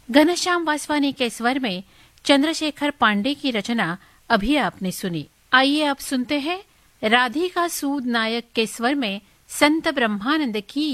घनश्याम वासवानी के स्वर में चंद्रशेखर पांडे की रचना अभी आपने सुनी। आइए आप सुनते हैं राधिका सूद नायक के स्वर में संत ब्रह्मानंद की